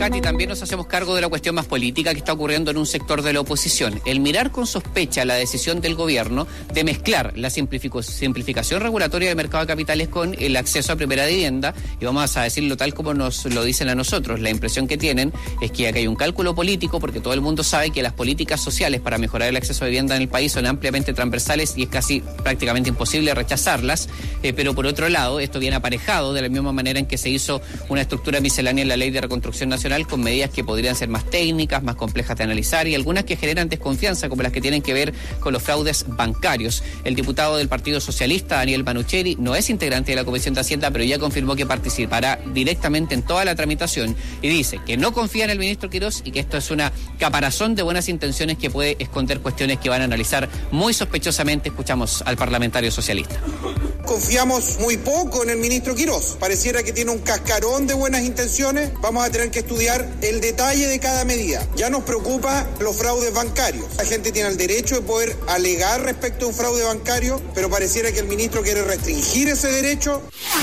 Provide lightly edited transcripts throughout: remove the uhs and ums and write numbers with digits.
Katy, también nos hacemos cargo de la cuestión más política que está ocurriendo en un sector de la oposición. El mirar con sospecha la decisión del gobierno de mezclar la simplificación regulatoria del mercado de capitales con el acceso a primera vivienda, y vamos a decirlo tal como nos lo dicen a nosotros. La impresión que tienen es que acá hay un cálculo político, porque todo el mundo sabe que las políticas sociales para mejorar el acceso a vivienda en el país son ampliamente transversales y es casi prácticamente imposible rechazarlas, pero por otro lado, esto viene aparejado de la misma manera en que se hizo una estructura miscelánea en la Ley de Reconstrucción Nacional con medidas que podrían ser más técnicas, más complejas de analizar y algunas que generan desconfianza, como las que tienen que ver con los fraudes bancarios. El diputado del Partido Socialista, Daniel Manucheri, no es integrante de la Comisión de Hacienda, pero ya confirmó que participará directamente en toda la tramitación y dice que no confía en el ministro Quirós y que esto es una caparazón de buenas intenciones que puede esconder cuestiones que van a analizar muy sospechosamente. Escuchamos al parlamentario socialista. Confiamos muy poco en el ministro Quirós. Pareciera que tiene un cascarón de buenas intenciones. Vamos a tener que estudiar el detalle de cada medida. Ya nos preocupa los fraudes bancarios. La gente tiene el derecho de poder alegar respecto a un fraude bancario, pero pareciera que el ministro quiere restringir ese derecho.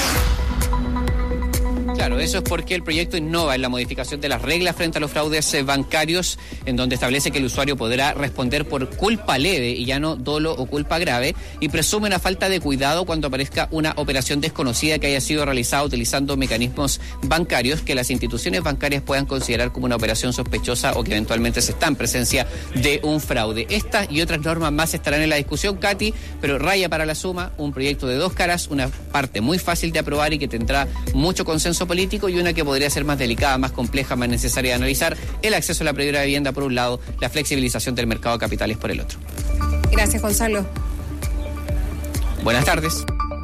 Claro, eso es porque el proyecto innova en la modificación de las reglas frente a los fraudes bancarios, en donde establece que el usuario podrá responder por culpa leve y ya no dolo o culpa grave, y presume una falta de cuidado cuando aparezca una operación desconocida que haya sido realizada utilizando mecanismos bancarios que las instituciones bancarias puedan considerar como una operación sospechosa o que eventualmente se está en presencia de un fraude. Estas y otras normas más estarán en la discusión, Katy, pero raya para la suma, un proyecto de dos caras, una parte muy fácil de aprobar y que tendrá mucho consenso político y una que podría ser más delicada, más compleja, más necesaria de analizar: el acceso a la primera vivienda por un lado, la flexibilización del mercado de capitales por el otro. Gracias, Gonzalo. Buenas tardes.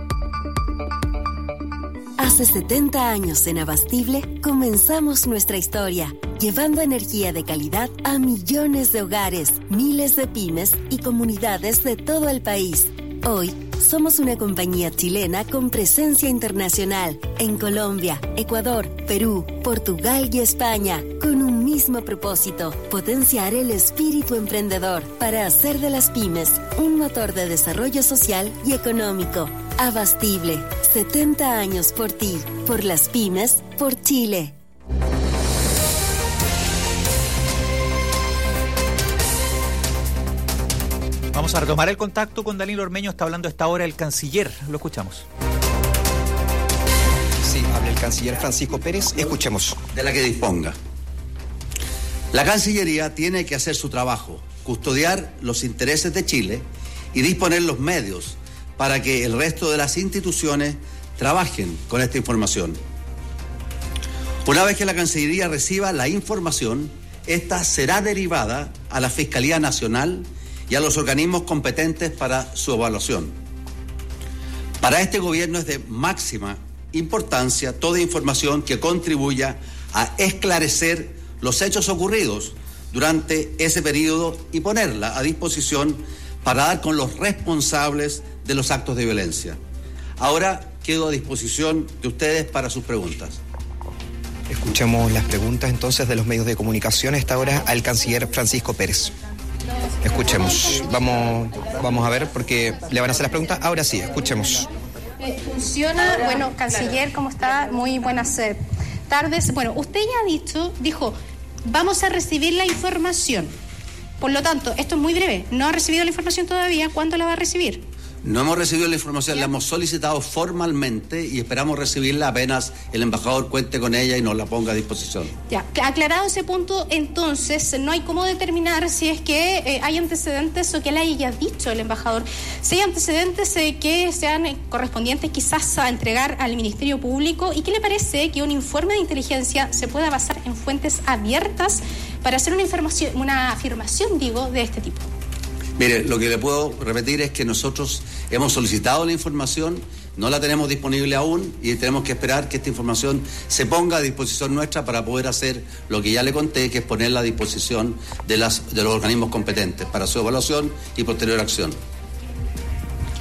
Hace 70 años en Abastible comenzamos nuestra historia, llevando energía de calidad a millones de hogares, miles de pymes y comunidades de todo el país. Hoy somos una compañía chilena con presencia internacional en Colombia, Ecuador, Perú, Portugal y España, con un mismo propósito: potenciar el espíritu emprendedor para hacer de las pymes un motor de desarrollo social y económico. Abastible, 70 años por ti, por las pymes, por Chile. Vamos a retomar el contacto con Danilo Ormeño. Está hablando a esta hora el canciller. Lo escuchamos. Sí, habla el canciller Francisco Pérez. Escuchemos. De la que disponga. La Cancillería tiene que hacer su trabajo, custodiar los intereses de Chile y disponer los medios para que el resto de las instituciones trabajen con esta información. Una vez que la Cancillería reciba la información, esta será derivada a la Fiscalía Nacional y a los organismos competentes para su evaluación. Para este gobierno es de máxima importancia toda información que contribuya a esclarecer los hechos ocurridos durante ese periodo y ponerla a disposición para dar con los responsables de los actos de violencia. Ahora quedo a disposición de ustedes para sus preguntas. Escuchamos las preguntas entonces de los medios de comunicación a esta hora al canciller Francisco Pérez. Escuchemos, vamos a ver porque le van a hacer las preguntas. Ahora sí, escuchemos. Funciona, bueno, canciller, ¿cómo está? Muy buenas tardes. Bueno, usted ya dijo, vamos a recibir la información. Por lo tanto, esto es muy breve. ¿No ha recibido la información todavía? ¿Cuándo la va a recibir? No hemos recibido la información, la hemos solicitado formalmente y esperamos recibirla apenas el embajador cuente con ella y nos la ponga a disposición. Ya, aclarado ese punto, entonces, no hay cómo determinar si es que hay antecedentes o que le haya dicho el embajador. Si hay antecedentes que sean correspondientes quizás a entregar al Ministerio Público, ¿y qué le parece que un informe de inteligencia se pueda basar en fuentes abiertas para hacer una afirmación de este tipo? Mire, lo que le puedo repetir es que nosotros hemos solicitado la información, no la tenemos disponible aún y tenemos que esperar que esta información se ponga a disposición nuestra para poder hacer lo que ya le conté, que es ponerla a disposición de los organismos competentes para su evaluación y posterior acción.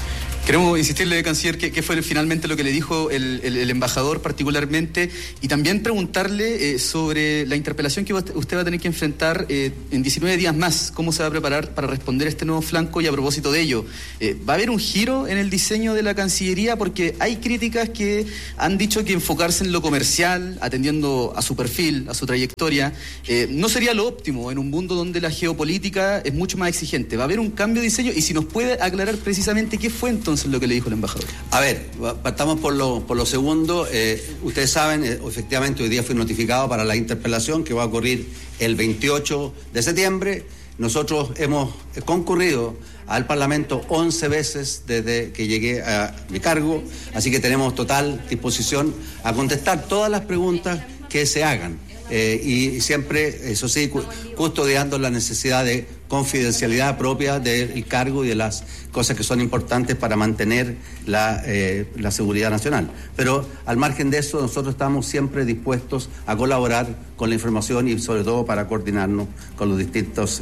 Queremos insistirle, canciller, qué fue finalmente lo que le dijo el embajador particularmente, y también preguntarle sobre la interpelación que usted va a tener que enfrentar en 19 días más. ¿Cómo se va a preparar para responder a este nuevo flanco? Y a propósito de ello, ¿va a haber un giro en el diseño de la Cancillería? Porque hay críticas que han dicho que enfocarse en lo comercial, atendiendo a su perfil, a su trayectoria, no sería lo óptimo en un mundo donde la geopolítica es mucho más exigente. ¿Va a haber un cambio de diseño? Y si nos puede aclarar precisamente qué fue entonces lo que le dijo el embajador. A ver, partamos por lo segundo. Ustedes saben, efectivamente hoy día fui notificado para la interpelación que va a ocurrir el 28 de septiembre. Nosotros hemos concurrido al Parlamento 11 veces desde que llegué a mi cargo, así que tenemos total disposición a contestar todas las preguntas que se hagan. Y siempre, eso sí, custodiando la necesidad de confidencialidad propia del cargo y de las cosas que son importantes para mantener la seguridad nacional. Pero al margen de eso, nosotros estamos siempre dispuestos a colaborar con la información y sobre todo para coordinarnos con los distintos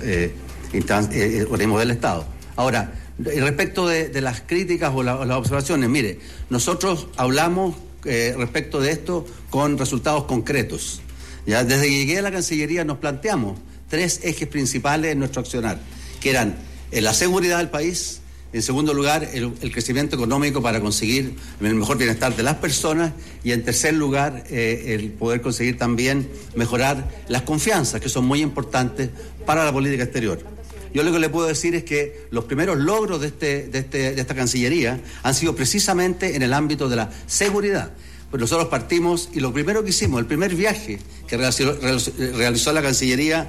organismos del Estado. Ahora, respecto de las críticas o las observaciones, mire, nosotros hablamos respecto de esto con resultados concretos. Ya desde que llegué a la Cancillería nos planteamos 3 ejes principales en nuestro accionar, que eran la seguridad del país, en segundo lugar el crecimiento económico para conseguir el mejor bienestar de las personas, y en tercer lugar el poder conseguir también mejorar las confianzas, que son muy importantes para la política exterior. Yo lo que le puedo decir es que los primeros logros de esta Cancillería han sido precisamente en el ámbito de la seguridad. Pues nosotros partimos y lo primero que hicimos, el primer viaje que realizó la Cancillería,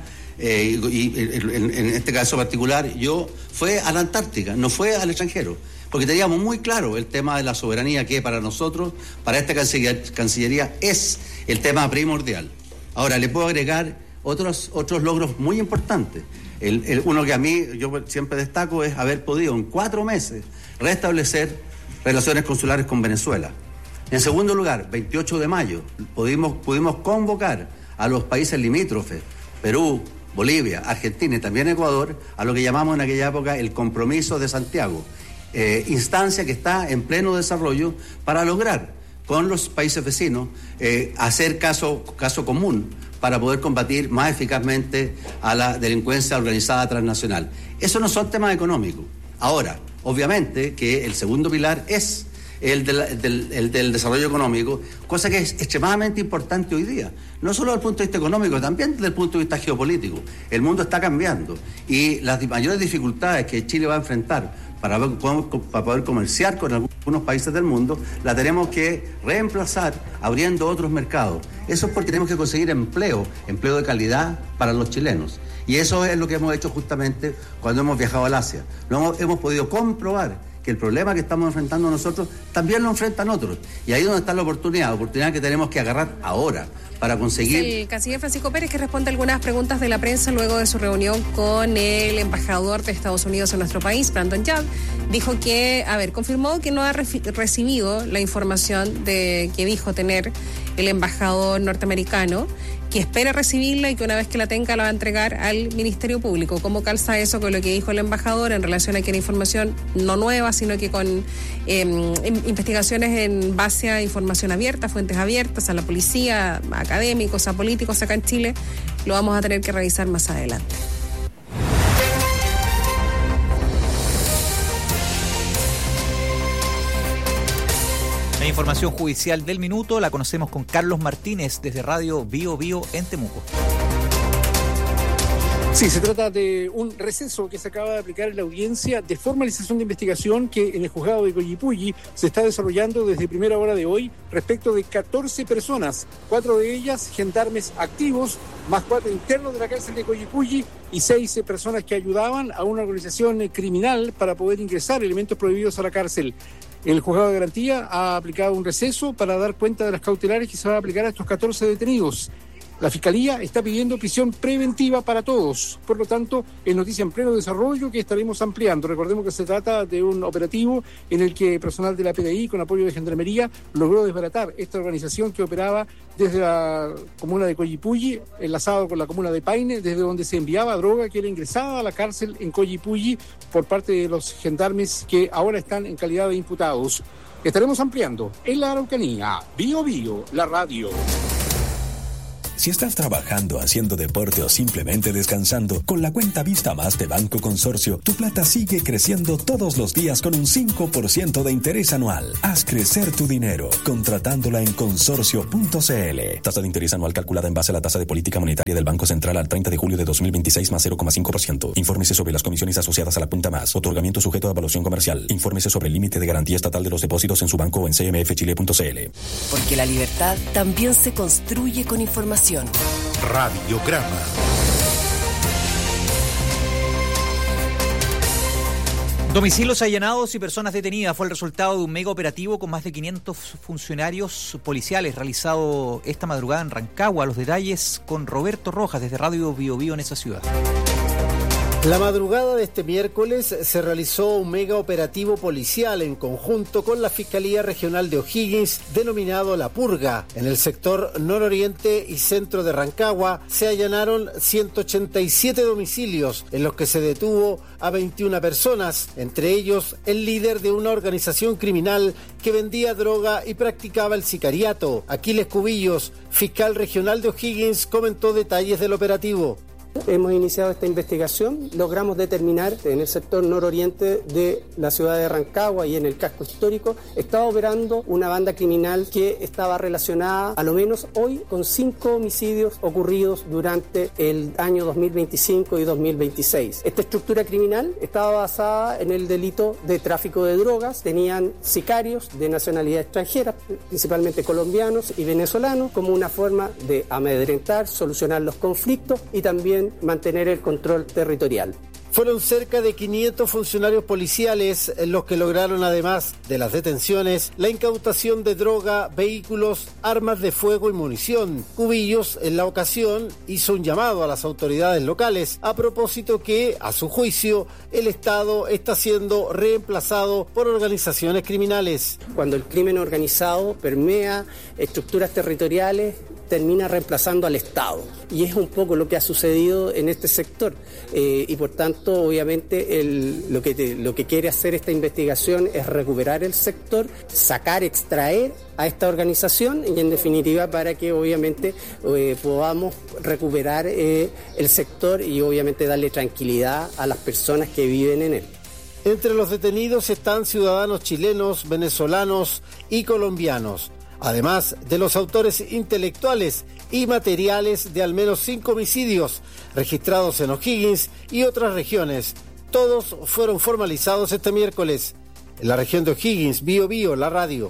y en este caso particular, fue a la Antártica, no fue al extranjero, porque teníamos muy claro el tema de la soberanía, que para nosotros, para esta Cancillería, es el tema primordial. Ahora, le puedo agregar otros logros muy importantes. Uno que a mí yo siempre destaco es haber podido en 4 meses restablecer relaciones consulares con Venezuela. En segundo lugar, 28 de mayo, pudimos convocar a los países limítrofes, Perú, Bolivia, Argentina y también Ecuador, a lo que llamamos en aquella época el Compromiso de Santiago, instancia que está en pleno desarrollo para lograr con los países vecinos hacer caso común para poder combatir más eficazmente a la delincuencia organizada transnacional. Eso no son temas económicos. Ahora, obviamente que el segundo pilar es el del desarrollo económico, cosa que es extremadamente importante hoy día, no solo desde el punto de vista económico, también desde el punto de vista geopolítico. El mundo está cambiando y las mayores dificultades que Chile va a enfrentar para poder comerciar con algunos países del mundo, la tenemos que reemplazar abriendo otros mercados. Eso es porque tenemos que conseguir empleo de calidad para los chilenos. Y eso es lo que hemos hecho justamente cuando hemos viajado al Asia. Hemos podido comprobar que el problema que estamos enfrentando nosotros también lo enfrentan otros. Y ahí es donde está la oportunidad que tenemos que agarrar ahora para conseguir... El canciller Francisco Pérez, que responde algunas preguntas de la prensa luego de su reunión con el embajador de Estados Unidos en nuestro país, Brandon Young, dijo que, confirmó que no ha recibido la información que dijo tener el embajador norteamericano, que espera recibirla y que una vez que la tenga la va a entregar al Ministerio Público. ¿Cómo calza eso con lo que dijo el embajador en relación a que era información no nueva, sino que con investigaciones en base a información abierta, fuentes abiertas, a la policía, a académicos, a políticos acá en Chile? Lo vamos a tener que revisar más adelante. La información judicial del minuto la conocemos con Carlos Martínez desde Radio Bio Bio en Temuco. Sí, se trata de un receso que se acaba de aplicar en la audiencia de formalización de investigación que en el juzgado de Coyipulli se está desarrollando desde primera hora de hoy respecto de 14 personas, 4 de ellas gendarmes activos, más 4 internos de la cárcel de Coyipulli y 6 personas que ayudaban a una organización criminal para poder ingresar elementos prohibidos a la cárcel. El juzgado de garantía ha aplicado un receso para dar cuenta de las cautelares que se van a aplicar a estos 14 detenidos. La Fiscalía está pidiendo prisión preventiva para todos. Por lo tanto, es noticia en pleno desarrollo que estaremos ampliando. Recordemos que se trata de un operativo en el que personal de la PDI, con apoyo de Gendarmería, logró desbaratar esta organización que operaba desde la comuna de Collipulli, enlazado con la comuna de Paine, desde donde se enviaba droga que era ingresada a la cárcel en Collipulli por parte de los gendarmes que ahora están en calidad de imputados. Estaremos ampliando en la Araucanía. Bío Bío, la radio. Si estás trabajando, haciendo deporte o simplemente descansando, con la cuenta Vista Más de Banco Consorcio, tu plata sigue creciendo todos los días con un 5% de interés anual. Haz crecer tu dinero contratándola en consorcio.cl. Tasa de interés anual calculada en base a la tasa de política monetaria del Banco Central al 30 de julio de 2026 más 0,5%. Infórmese sobre las comisiones asociadas a la cuenta Más. Otorgamiento sujeto a evaluación comercial. Infórmese sobre el límite de garantía estatal de los depósitos en su banco o en cmfchile.cl. Porque la libertad también se construye con información. Radiograma. Domicilios allanados y personas detenidas fue el resultado de un mega operativo con más de 500 funcionarios policiales realizado esta madrugada en Rancagua. Los detalles con Roberto Rojas desde Radio Bío Bío en esa ciudad. La madrugada de este miércoles se realizó un mega operativo policial en conjunto con la Fiscalía Regional de O'Higgins, denominado La Purga. En el sector nororiente y centro de Rancagua se allanaron 187 domicilios en los que se detuvo a 21 personas, entre ellos el líder de una organización criminal que vendía droga y practicaba el sicariato. Aquiles Cubillos, fiscal regional de O'Higgins, comentó detalles del operativo. Hemos iniciado esta investigación, logramos determinar en el sector nororiente de la ciudad de Rancagua y en el casco histórico estaba operando una banda criminal que estaba relacionada, a lo menos hoy, con 5 homicidios ocurridos durante el año 2025 y 2026. Esta estructura criminal estaba basada en el delito de tráfico de drogas, tenían sicarios de nacionalidad extranjera, principalmente colombianos y venezolanos, como una forma de amedrentar, solucionar los conflictos y también mantener el control territorial. Fueron cerca de 500 funcionarios policiales los que lograron, además de las detenciones, la incautación de droga, vehículos, armas de fuego y munición. Cubillos, en la ocasión, hizo un llamado a las autoridades locales a propósito que, a su juicio, el Estado está siendo reemplazado por organizaciones criminales. Cuando el crimen organizado permea estructuras territoriales, termina reemplazando al Estado. Y es un poco lo que ha sucedido en este sector. Y por tanto, obviamente, lo que quiere hacer esta investigación es recuperar el sector, extraer a esta organización y en definitiva para que obviamente podamos recuperar el sector y obviamente darle tranquilidad a las personas que viven en él. Entre los detenidos están ciudadanos chilenos, venezolanos y colombianos, además de los autores intelectuales y materiales de al menos 5 homicidios registrados en O'Higgins y otras regiones. Todos fueron formalizados este miércoles. En la región de O'Higgins, Bío Bío, la radio.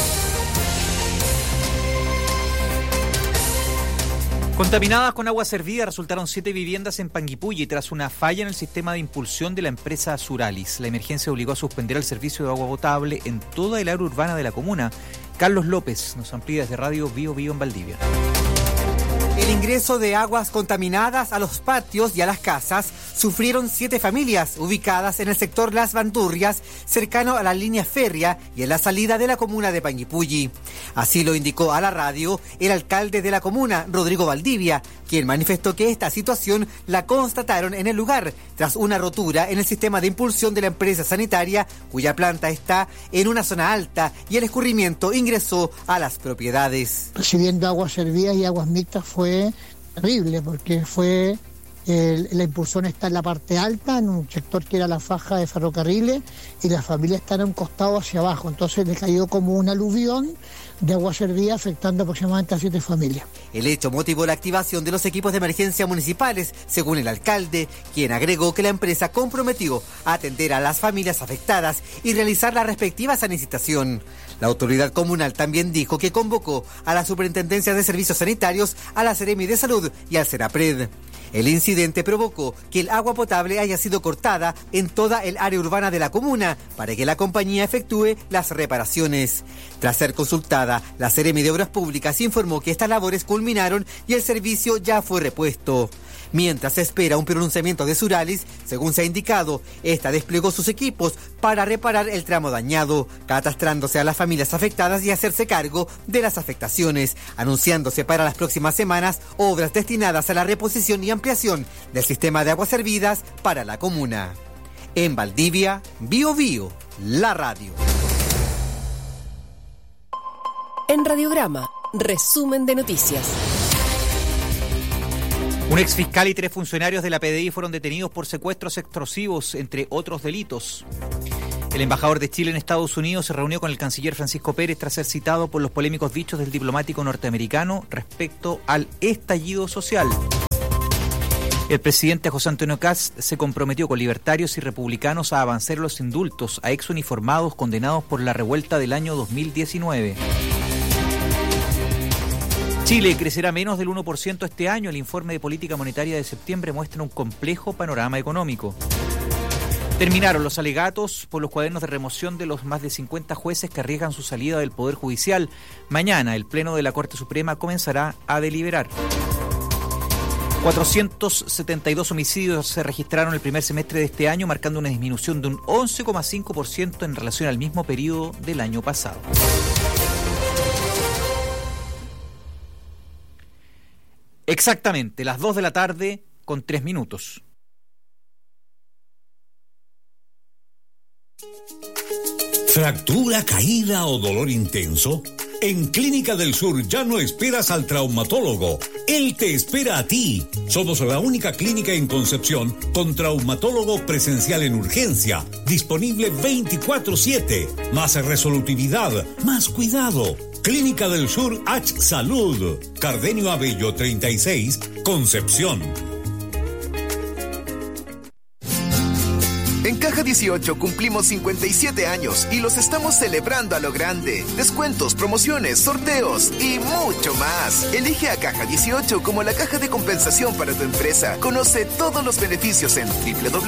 Contaminadas con agua servida resultaron 7 viviendas en Panguipulli tras una falla en el sistema de impulsión de la empresa Suralis. La emergencia obligó a suspender el servicio de agua potable en toda el área urbana de la comuna. Carlos López nos amplía desde Radio Bío Bío en Valdivia. El ingreso de aguas contaminadas a los patios y a las casas sufrieron 7 familias ubicadas en el sector Las Bandurrias, cercano a la línea férrea y en la salida de la comuna de Panguipulli. Así lo indicó a la radio el alcalde de la comuna, Rodrigo Valdivia, quien manifestó que esta situación la constataron en el lugar tras una rotura en el sistema de impulsión de la empresa sanitaria, cuya planta está en una zona alta y el escurrimiento ingresó a las propiedades. Recibiendo aguas servidas y aguas mixtas fue terrible porque la impulsión está en la parte alta, en un sector que era la faja de ferrocarriles, y la familia está en un costado hacia abajo, entonces le cayó como un aluvión de agua servida afectando aproximadamente a 7 familias. El hecho motivó la activación de los equipos de emergencia municipales, según el alcalde, quien agregó que la empresa comprometió a atender a las familias afectadas y realizar la respectiva sanitización. La autoridad comunal también dijo que convocó a la Superintendencia de Servicios Sanitarios, a la Seremi de Salud y al Senapred. El incidente provocó que el agua potable haya sido cortada en toda el área urbana de la comuna para que la compañía efectúe las reparaciones. Tras ser consultada, la Seremi de Obras Públicas informó que estas labores culminaron y el servicio ya fue repuesto. Mientras se espera un pronunciamiento de Suralis, según se ha indicado, esta desplegó sus equipos para reparar el tramo dañado, catastrándose a las familias afectadas y hacerse cargo de las afectaciones, anunciándose para las próximas semanas obras destinadas a la reposición y ampliación del sistema de aguas servidas para la comuna. En Valdivia, Bio Bio, la radio. En Radiograma, resumen de noticias. Un exfiscal y 3 funcionarios de la PDI fueron detenidos por secuestros extorsivos, entre otros delitos. El embajador de Chile en Estados Unidos se reunió con el canciller Francisco Pérez tras ser citado por los polémicos dichos del diplomático norteamericano respecto al estallido social. El presidente José Antonio Kast se comprometió con libertarios y republicanos a avanzar los indultos a exuniformados condenados por la revuelta del año 2019. Chile crecerá menos del 1% este año. El informe de política monetaria de septiembre muestra un complejo panorama económico. Terminaron los alegatos por los cuadernos de remoción de los más de 50 jueces que arriesgan su salida del Poder Judicial. Mañana el Pleno de la Corte Suprema comenzará a deliberar. 472 homicidios se registraron el primer semestre de este año, marcando una disminución de un 11,5% en relación al mismo periodo del año pasado. Exactamente, las 2 de la tarde con 3 minutos. ¿Fractura, caída o dolor intenso? En Clínica del Sur ya no esperas al traumatólogo. Él te espera a ti. Somos la única clínica en Concepción con traumatólogo presencial en urgencia, disponible 24/7. Más resolutividad, más cuidado. Clínica del Sur H Salud, Cardenio Abello 36, Concepción. En Caja 18 cumplimos 57 años y los estamos celebrando a lo grande. Descuentos, promociones, sorteos y mucho más. Elige a Caja 18 como la caja de compensación para tu empresa. Conoce todos los beneficios en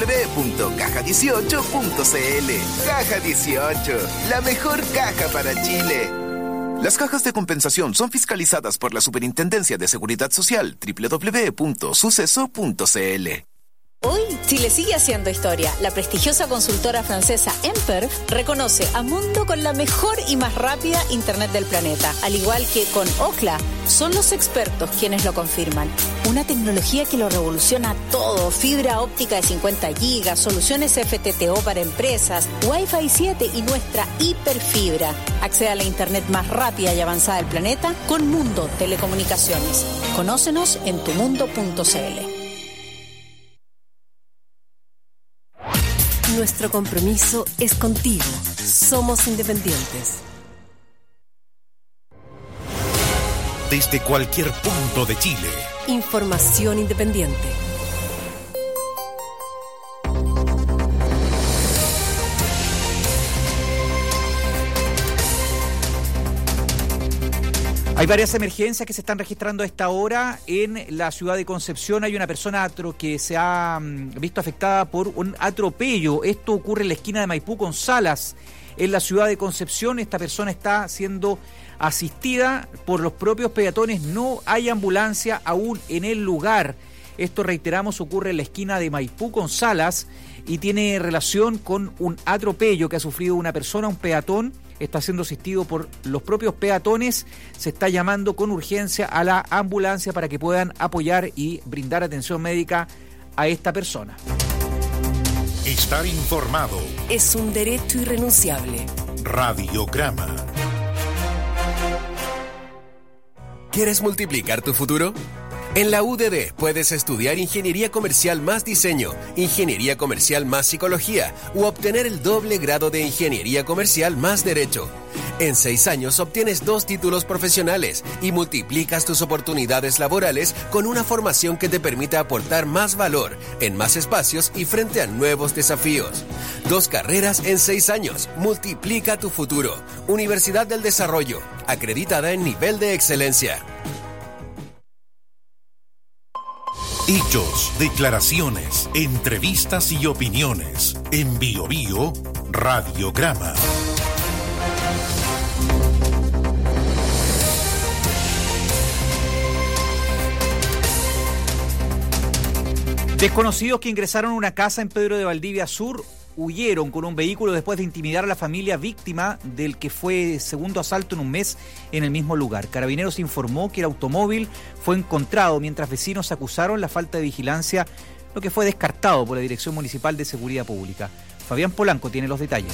www.caja18.cl. Caja 18, la mejor caja para Chile. Las cajas de compensación son fiscalizadas por la Superintendencia de Seguridad Social, www.suceso.cl. Hoy, Chile sigue haciendo historia. La prestigiosa consultora francesa Emper reconoce a Mundo con la mejor y más rápida Internet del planeta. Al igual que con Ookla, son los expertos quienes lo confirman. Una tecnología que lo revoluciona todo. Fibra óptica de 50 gigas, soluciones FTTO para empresas, Wi-Fi 7 y nuestra hiperfibra. Accede a la Internet más rápida y avanzada del planeta con Mundo Telecomunicaciones. Conócenos en tumundo.cl. Nuestro compromiso es contigo. Somos independientes. Desde cualquier punto de Chile. Información independiente. Hay varias emergencias que se están registrando a esta hora en la ciudad de Concepción. Hay una persona que se ha visto afectada por un atropello. Esto ocurre en la esquina de Maipú con Salas, en la ciudad de Concepción. Esta persona está siendo asistida por los propios peatones. No hay ambulancia aún en el lugar. Esto, reiteramos, ocurre en la esquina de Maipú con Salas y tiene relación con un atropello que ha sufrido una persona, un peatón. Está siendo asistido por los propios peatones. Se está llamando con urgencia a la ambulancia para que puedan apoyar y brindar atención médica a esta persona. Estar informado es un derecho irrenunciable. Radiograma. ¿Quieres multiplicar tu futuro? En la UDD puedes estudiar Ingeniería Comercial más Diseño, Ingeniería Comercial más Psicología u obtener el doble grado de Ingeniería Comercial más Derecho. En 6 años obtienes 2 títulos profesionales y multiplicas tus oportunidades laborales con una formación que te permita aportar más valor en más espacios y frente a nuevos desafíos. 2 carreras en 6 años. Multiplica tu futuro. Universidad del Desarrollo, acreditada en nivel de excelencia. Hechos, declaraciones, entrevistas y opiniones. En Bio Bio, Radiograma. Desconocidos que ingresaron a una casa en Pedro de Valdivia Sur huyeron con un vehículo después de intimidar a la familia víctima del que fue segundo asalto en un mes en el mismo lugar. Carabineros informó que el automóvil fue encontrado mientras vecinos acusaron la falta de vigilancia, lo que fue descartado por la Dirección Municipal de Seguridad Pública. Fabián Polanco tiene los detalles.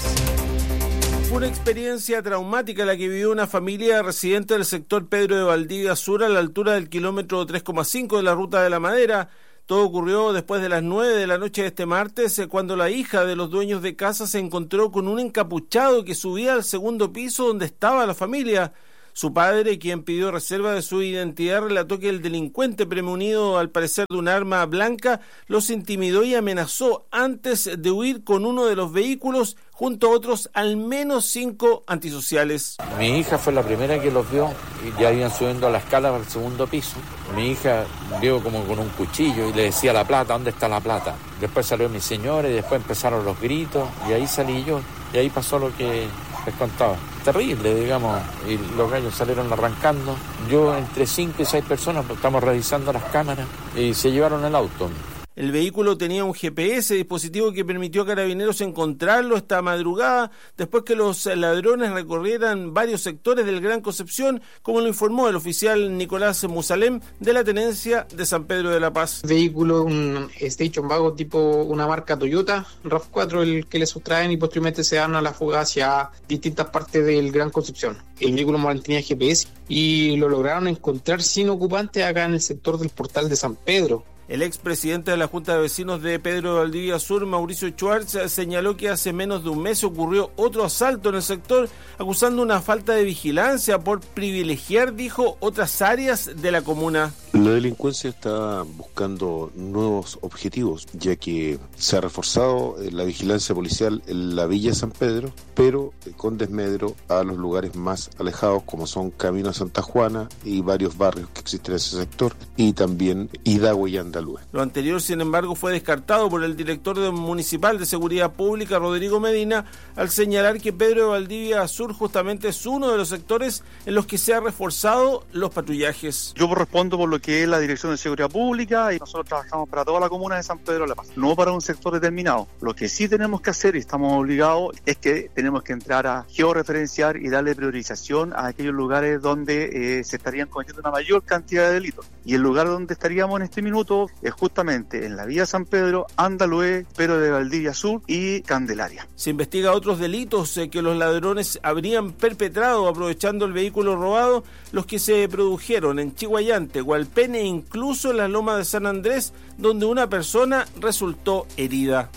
Fue una experiencia traumática la que vivió una familia residente del sector Pedro de Valdivia Sur a la altura del kilómetro 3,5 de la Ruta de la Madera. Todo ocurrió después de las 9 de la noche de este martes, cuando la hija de los dueños de casa se encontró con un encapuchado que subía al segundo piso donde estaba la familia. Su padre, quien pidió reserva de su identidad, relató que el delincuente, premunido al parecer de un arma blanca, los intimidó y amenazó antes de huir con uno de los vehículos junto a otros al menos 5 antisociales. Mi hija fue la primera que los vio y ya iban subiendo a la escala al segundo piso. Mi hija vio como con un cuchillo y le decía la plata, ¿dónde está la plata? Después salió mi señora y después empezaron los gritos y ahí salí yo y ahí pasó lo que les contaba. Terrible, digamos, y los gallos salieron arrancando. Yo entre 5 y 6 personas, estamos revisando las cámaras y se llevaron el auto. El vehículo tenía un GPS, dispositivo que permitió a Carabineros encontrarlo esta madrugada, después que los ladrones recorrieran varios sectores del Gran Concepción, como lo informó el oficial Nicolás Musalem de la Tenencia de San Pedro de la Paz. El vehículo, un Station Wagon tipo una marca Toyota, RAV4, el que le sustraen y posteriormente se dan a la fuga hacia distintas partes del Gran Concepción. El vehículo mantenía GPS y lo lograron encontrar sin ocupantes acá en el sector del Portal de San Pedro. El expresidente de la Junta de Vecinos de Pedro de Valdivia Sur, Mauricio Schwartz, señaló que hace menos de un mes ocurrió otro asalto en el sector, acusando una falta de vigilancia por privilegiar, dijo, otras áreas de la comuna. La delincuencia está buscando nuevos objetivos, ya que se ha reforzado la vigilancia policial en la Villa San Pedro, pero con desmedro a los lugares más alejados, como son Camino a Santa Juana y varios barrios que existen en ese sector, y también Hidagüe y Andalúe. Lo anterior, sin embargo, fue descartado por el director municipal de Seguridad Pública, Rodrigo Medina, al señalar que Pedro de Valdivia Sur justamente es uno de los sectores en los que se ha reforzado los patrullajes. Yo respondo por lo que es la Dirección de Seguridad Pública y nosotros trabajamos para toda la comuna de San Pedro de la Paz, no para un sector determinado. Lo que sí tenemos que hacer y estamos obligados es que tenemos que entrar a georreferenciar y darle priorización a aquellos lugares donde se estarían cometiendo una mayor cantidad de delitos. Y el lugar donde estaríamos en este minuto es justamente en la Vía San Pedro, Andalúe, Pedro de Valdivia Sur y Candelaria. Se investiga otros delitos que los ladrones habrían perpetrado aprovechando el vehículo robado, los que se produjeron en Chihuayante, Hualpén e incluso en la Loma de San Andrés, donde una persona resultó herida.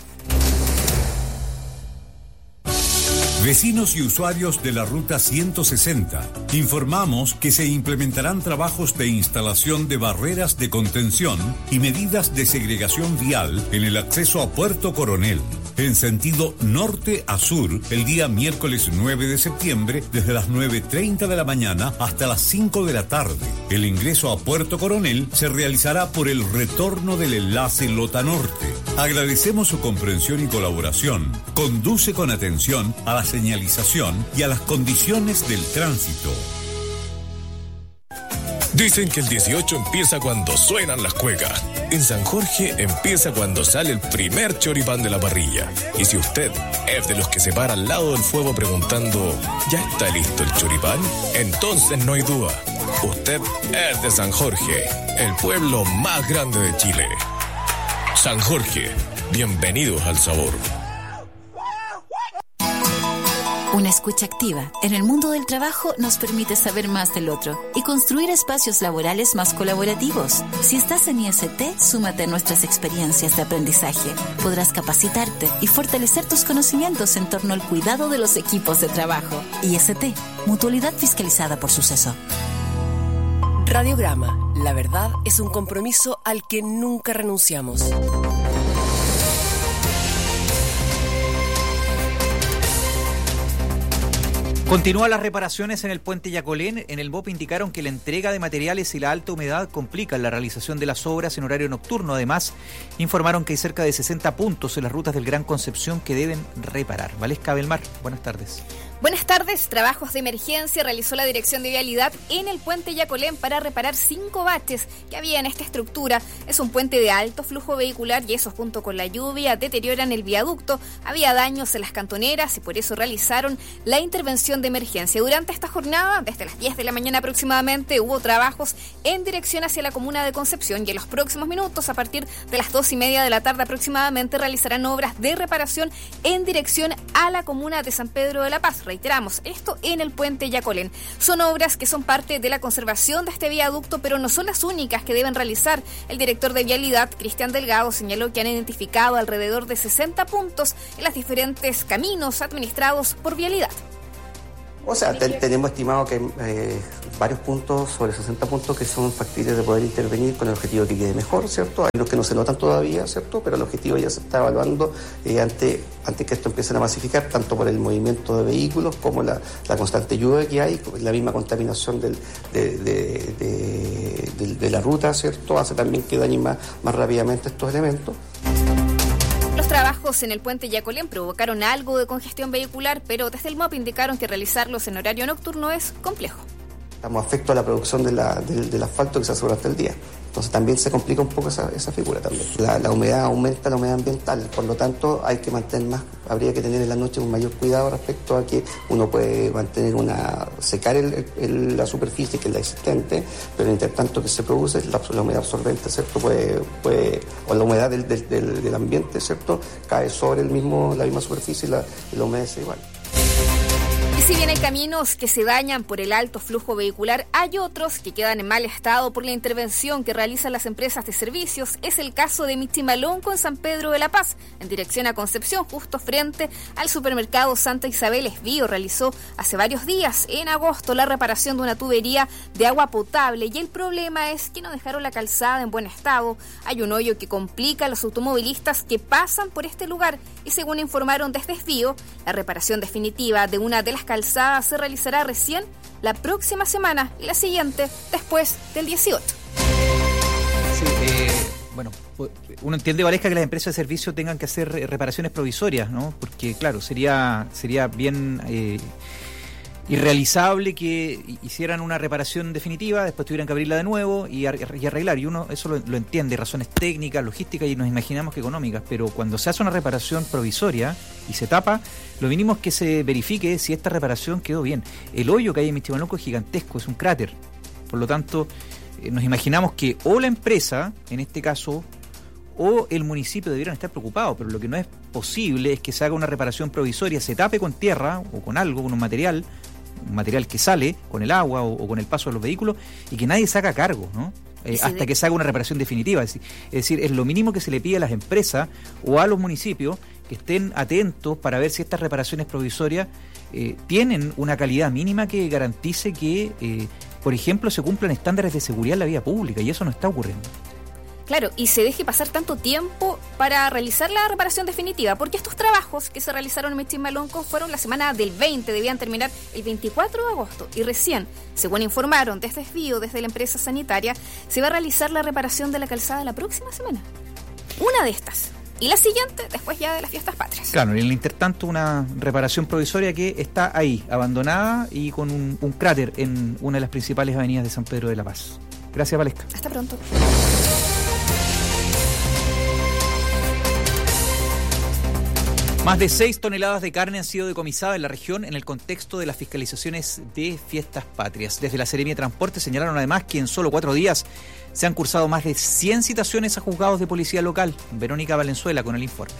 Vecinos y usuarios de la Ruta 160, informamos que se implementarán trabajos de instalación de barreras de contención y medidas de segregación vial en el acceso a Puerto Coronel, en sentido norte a sur, el día miércoles 9 de septiembre, desde las 9:30 de la mañana hasta las 5 de la tarde. El ingreso a Puerto Coronel se realizará por el retorno del enlace Lota Norte. Agradecemos su comprensión y colaboración. Conduce con atención a la señalización y a las condiciones del tránsito. Dicen que el 18 empieza cuando suenan las cuecas. En San Jorge empieza cuando sale el primer choripán de la parrilla. Y si usted es de los que se para al lado del fuego preguntando ¿ya está listo el choripán? Entonces no hay duda. Usted es de San Jorge, el pueblo más grande de Chile. San Jorge, bienvenidos al sabor. Una escucha activa en el mundo del trabajo nos permite saber más del otro y construir espacios laborales más colaborativos. Si estás en IST, súmate a nuestras experiencias de aprendizaje. Podrás capacitarte y fortalecer tus conocimientos en torno al cuidado de los equipos de trabajo. IST, Mutualidad Fiscalizada por Suceso. Radiograma. La verdad es un compromiso al que nunca renunciamos. Continúan las reparaciones en el puente Yacolén. En el MOP indicaron que la entrega de materiales y la alta humedad complican la realización de las obras en horario nocturno. Además, informaron que hay cerca de 60 puntos en las rutas del Gran Concepción que deben reparar. Valesca Belmar, buenas tardes. Buenas tardes. Trabajos de emergencia realizó la Dirección de Vialidad en el puente Yacolén para reparar 5 baches que había en esta estructura. Es un puente de alto flujo vehicular y esos, junto con la lluvia, deterioran el viaducto. Había daños en las cantoneras y por eso realizaron la intervención de emergencia. Durante esta jornada, desde las 10 de la mañana aproximadamente, hubo trabajos en dirección hacia la comuna de Concepción y en los próximos minutos, a partir de las 2:30 de la tarde aproximadamente, realizarán obras de reparación en dirección a la comuna de San Pedro de la Paz. Reiteramos, esto en el puente Yacolén. Son obras que son parte de la conservación de este viaducto, pero no son las únicas que deben realizar. El director de Vialidad, Cristian Delgado, señaló que han identificado alrededor de 60 puntos en los diferentes caminos administrados por Vialidad. O sea, tenemos estimado que varios puntos, sobre 60 puntos, que son factibles de poder intervenir con el objetivo de que quede mejor, ¿cierto? Hay los que no se notan todavía, ¿cierto? Pero el objetivo ya se está evaluando antes que esto empiece a masificar, tanto por el movimiento de vehículos como la constante lluvia que hay, la misma contaminación de la ruta, ¿cierto? Hace también que dañen más rápidamente estos elementos. Los trabajos en el puente Yacolén provocaron algo de congestión vehicular, pero desde el MOP indicaron que realizarlos en horario nocturno es complejo. Estamos afectos a la producción del asfalto que se hace durante el día. Entonces también se complica un poco esa figura también. La humedad aumenta, la humedad ambiental, por lo tanto habría que tener en la noche un mayor cuidado respecto a que uno puede mantener secar la superficie que es la existente, pero entre tanto que se produce la humedad absorbente, ¿cierto? O la humedad del ambiente, ¿cierto? Cae sobre la misma superficie y la humedece igual. Y si bien hay caminos que se dañan por el alto flujo vehicular, hay otros que quedan en mal estado por la intervención que realizan las empresas de servicios. Es el caso de Michimalonco en San Pedro de la Paz, en dirección a Concepción, justo frente al supermercado Santa Isabel Esbío. Realizó hace varios días, en agosto, la reparación de una tubería de agua potable y el problema es que no dejaron la calzada en buen estado. Hay un hoyo que complica a los automovilistas que pasan por este lugar y, según informaron desde Esbío, la reparación definitiva de una de las calzada se realizará recién la próxima semana y la siguiente después del 18. Sí, bueno, uno entiende, Valesca, que las empresas de servicio tengan que hacer reparaciones provisorias, ¿no? Porque, claro, sería bien irrealizable que hicieran una reparación definitiva, después tuvieran que abrirla de nuevo y arreglar. Y uno eso lo entiende, razones técnicas, logísticas y nos imaginamos que económicas, pero cuando se hace una reparación provisoria y se tapa, lo mínimo es que se verifique si esta reparación quedó bien. El hoyo que hay en Michimalonco es gigantesco, es un cráter. Por lo tanto, nos imaginamos que o la empresa, en este caso, o el municipio debieran estar preocupados, pero lo que no es posible es que se haga una reparación provisoria, se tape con tierra o con algo, con un material que sale con el agua o con el paso de los vehículos y que nadie se haga cargo, ¿no? Hasta que se haga una reparación definitiva. Es decir, es lo mínimo que se le pide a las empresas o a los municipios que estén atentos para ver si estas reparaciones provisorias tienen una calidad mínima que garantice que, por ejemplo, se cumplan estándares de seguridad en la vía pública, y eso no está ocurriendo. Claro, y se deje pasar tanto tiempo para realizar la reparación definitiva, porque estos trabajos que se realizaron en Michimalonco fueron la semana del 20, debían terminar el 24 de agosto, y recién, según informaron desde Esbío, desde la empresa sanitaria, se va a realizar la reparación de la calzada la próxima semana. Una de estas. Y la siguiente, después ya de las fiestas patrias. Claro, y en el intertanto una reparación provisoria que está ahí, abandonada y con un cráter en una de las principales avenidas de San Pedro de la Paz. Gracias, Valesca. Hasta pronto. Más de 6 toneladas de carne han sido decomisadas en la región en el contexto de las fiscalizaciones de fiestas patrias. Desde la Seremia de Transporte señalaron además que en solo 4 días se han cursado más de 100 citaciones a juzgados de policía local. Verónica Valenzuela con el informe.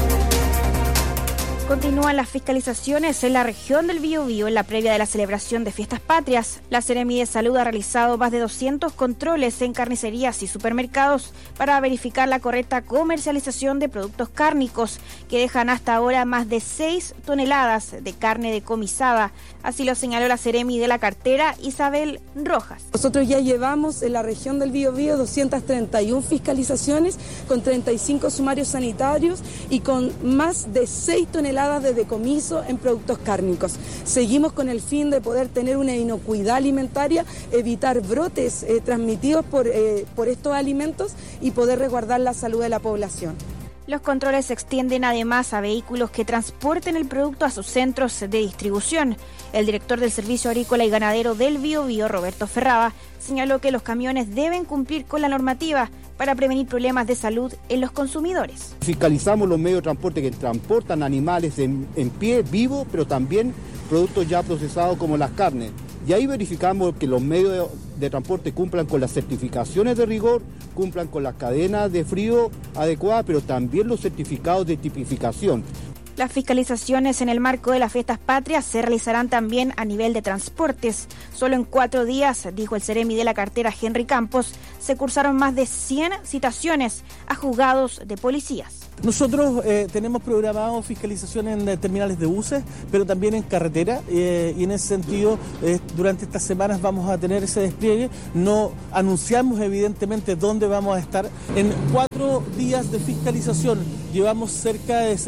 Continúan las fiscalizaciones en la región del Biobío en la previa de la celebración de fiestas patrias. La Seremi de Salud ha realizado más de 200 controles en carnicerías y supermercados para verificar la correcta comercialización de productos cárnicos, que dejan hasta ahora más de 6 toneladas de carne decomisada. Así lo señaló la Seremi de la cartera, Isabel Rojas. Nosotros ya llevamos en la región del Biobío 231 fiscalizaciones con 35 sumarios sanitarios y con más de 6 toneladas toneladas de decomiso en productos cárnicos. Seguimos con el fin de poder tener una inocuidad alimentaria, evitar brotes transmitidos por estos alimentos y poder resguardar la salud de la población. Los controles se extienden además a vehículos que transporten el producto a sus centros de distribución. El director del Servicio Agrícola y Ganadero del Biobío, Roberto Ferraba, señaló que los camiones deben cumplir con la normativa para prevenir problemas de salud en los consumidores. Fiscalizamos los medios de transporte que transportan animales en pie, vivos, pero también productos ya procesados como las carnes. Y ahí verificamos que los medios de transporte cumplan con las certificaciones de rigor, cumplan con las cadenas de frío adecuadas, pero también los certificados de tipificación. Las fiscalizaciones en el marco de las fiestas patrias se realizarán también a nivel de transportes. Solo en 4 días, dijo el seremi de la cartera Henry Campos, se cursaron más de 100 citaciones a juzgados de policías. Nosotros tenemos programado fiscalización en terminales de buses, pero también en carretera, y en ese sentido durante estas semanas vamos a tener ese despliegue. No anunciamos evidentemente dónde vamos a estar. En 4 días de fiscalización llevamos cerca de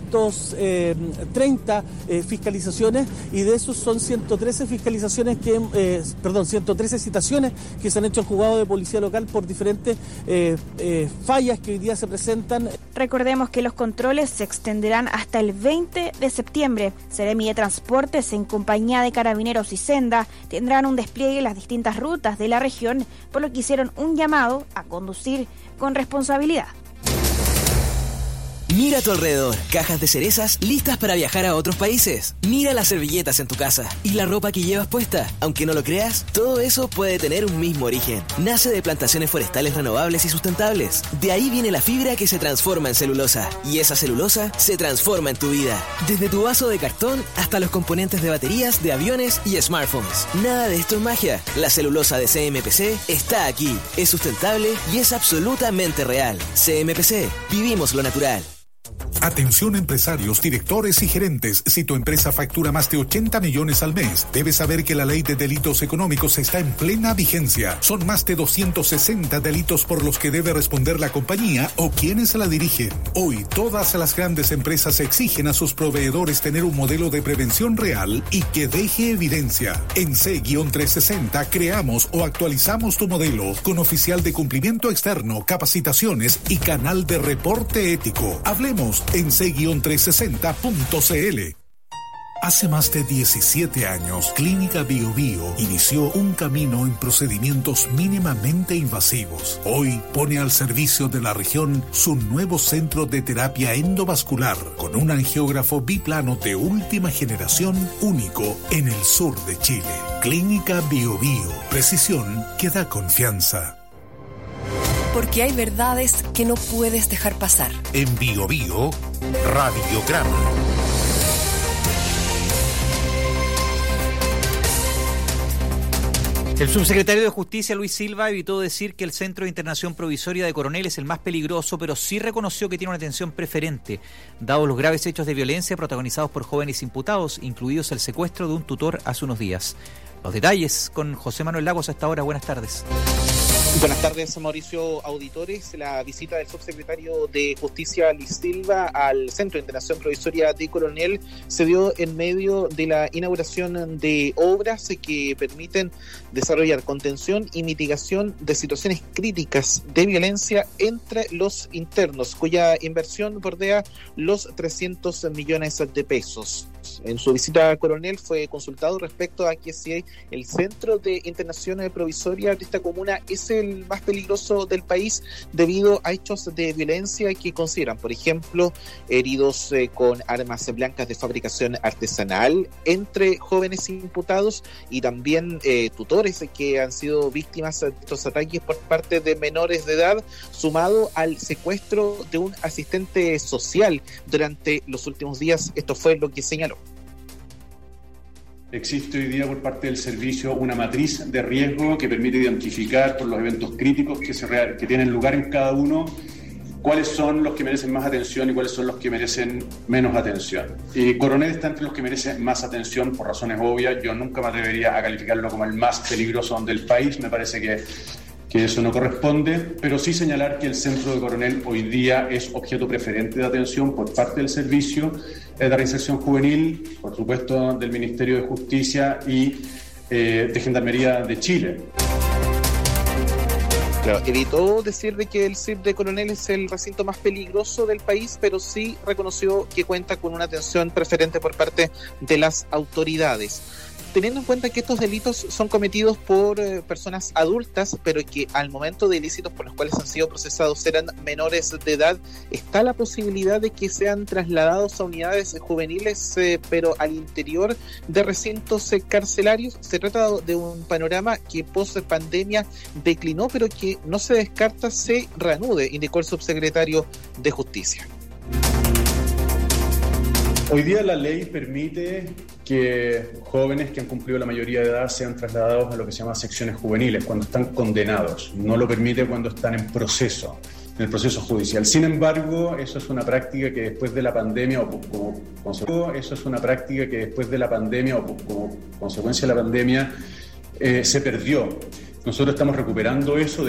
730 fiscalizaciones, y de esos son 113 citaciones que se han hecho al juzgado de policía local por diferentes fallas que hoy día se presentan. Recordemos que los controles se extenderán hasta el 20 de septiembre. Seremi de Transportes, en compañía de Carabineros y Senda, tendrán un despliegue en las distintas rutas de la región, por lo que hicieron un llamado a conducir con responsabilidad. Mira a tu alrededor, cajas de cerezas listas para viajar a otros países. Mira las servilletas en tu casa y la ropa que llevas puesta. Aunque no lo creas, todo eso puede tener un mismo origen. Nace de plantaciones forestales renovables y sustentables. De ahí viene la fibra que se transforma en celulosa. Y esa celulosa se transforma en tu vida. Desde tu vaso de cartón hasta los componentes de baterías, de aviones y smartphones. Nada de esto es magia. La celulosa de CMPC está aquí. Es sustentable y es absolutamente real. CMPC, vivimos lo natural. Atención empresarios, directores y gerentes. Si tu empresa factura más de 80 millones al mes, debes saber que la ley de delitos económicos está en plena vigencia. Son más de 260 delitos por los que debe responder la compañía o quienes la dirigen. Hoy, todas las grandes empresas exigen a sus proveedores tener un modelo de prevención real y que deje evidencia. En C-360 creamos o actualizamos tu modelo con oficial de cumplimiento externo, capacitaciones y canal de reporte ético. Hablemos en c-360.cl. Hace más de 17 años, Clínica Biobío inició un camino en procedimientos mínimamente invasivos. Hoy pone al servicio de la región su nuevo centro de terapia endovascular con un angiógrafo biplano de última generación único en el sur de Chile. Clínica Biobío, precisión que da confianza. Porque hay verdades que no puedes dejar pasar. En Biobío, Radiograma. El subsecretario de Justicia, Luis Silva, evitó decir que el Centro de Internación Provisoria de Coronel es el más peligroso, pero sí reconoció que tiene una atención preferente, dados los graves hechos de violencia protagonizados por jóvenes imputados, incluidos el secuestro de un tutor hace unos días. Los detalles con José Manuel Lagos a esta hora. Buenas tardes. Buenas tardes, Mauricio, auditores. La visita del subsecretario de Justicia, Luis Silva, al Centro de Internación Provisoria de Coronel se dio en medio de la inauguración de obras que permiten desarrollar contención y mitigación de situaciones críticas de violencia entre los internos, cuya inversión bordea los 300 millones de pesos. En su visita a Coronel fue consultado respecto a que si el Centro de Internación Provisoria de esta comuna es el más peligroso del país debido a hechos de violencia que consideran, por ejemplo, heridos con armas blancas de fabricación artesanal entre jóvenes imputados y también tutores que han sido víctimas de estos ataques por parte de menores de edad, sumado al secuestro de un asistente social durante los últimos días. Esto fue lo que señaló. Existe hoy día por parte del servicio una matriz de riesgo que permite identificar por los eventos críticos que tienen lugar en cada uno cuáles son los que merecen más atención y cuáles son los que merecen menos atención. Coronel está entre los que merecen más atención por razones obvias. Yo nunca me atrevería a calificarlo como el más peligroso del país. Me parece que que eso no corresponde, pero sí señalar que el centro de Coronel hoy día es objeto preferente de atención por parte del Servicio de Reinserción Juvenil, por supuesto del Ministerio de Justicia y de Gendarmería de Chile. Claro, evitó decir de que el CIP de Coronel es el recinto más peligroso del país, pero sí reconoció que cuenta con una atención preferente por parte de las autoridades. Teniendo en cuenta que estos delitos son cometidos por personas adultas, pero que al momento de ilícitos por los cuales han sido procesados eran menores de edad, ¿está la posibilidad de que sean trasladados a unidades juveniles, pero al interior de recintos carcelarios? Se trata de un panorama que post pandemia declinó, pero que no se descarta se reanude, indicó el subsecretario de Justicia. Hoy día la ley permite que jóvenes que han cumplido la mayoría de edad sean trasladados a lo que se llama secciones juveniles, cuando están condenados. No lo permite cuando están en proceso, en el proceso judicial. Sin embargo, eso es una práctica que después de la pandemia o como consecuencia de la pandemia se perdió. Nosotros estamos recuperando eso.